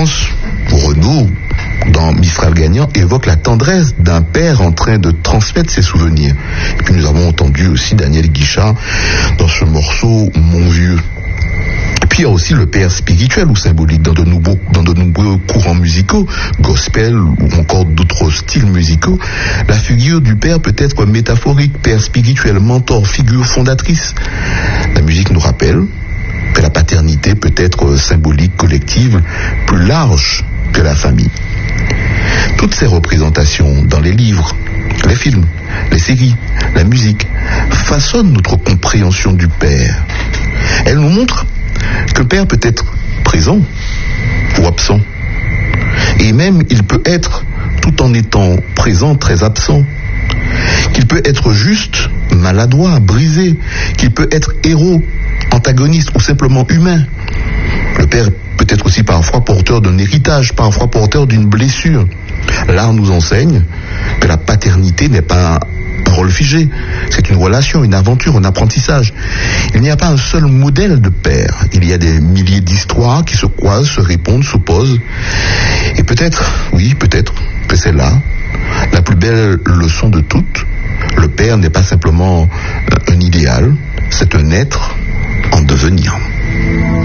pense, Renaud, dans Mistral gagnant, évoque la tendresse d'un père en train de transmettre ses souvenirs. Et puis nous avons entendu aussi Daniel Guichard dans ce morceau Mon vieux. Et puis il y a aussi le père spirituel ou symbolique dans de nombreux courants musicaux, gospel ou encore d'autres styles musicaux. La figure du père peut être métaphorique, père spirituel, mentor, figure fondatrice. La musique nous rappelle que la paternité peut être symbolique, collective, plus large que la famille. Toutes ces représentations dans les livres, les films, les séries, la musique façonnent notre compréhension du père. Elles nous montrent que le père peut être présent ou absent. Et même il peut être, tout en étant présent, très absent. Qu'il peut être juste, maladroit, brisé. Qu'il peut être héros, antagoniste ou simplement humain. Le père peut être aussi parfois porteur d'un héritage, parfois porteur d'une blessure. L'art nous enseigne que la paternité n'est pas un rôle figé. C'est une relation, une aventure, un apprentissage. Il n'y a pas un seul modèle de père. Il y a des milliers d'histoires qui se croisent, se répondent, s'opposent. Et peut-être que c'est là la plus belle leçon de toutes. Le père n'est pas simplement un idéal, c'est un être en devenir.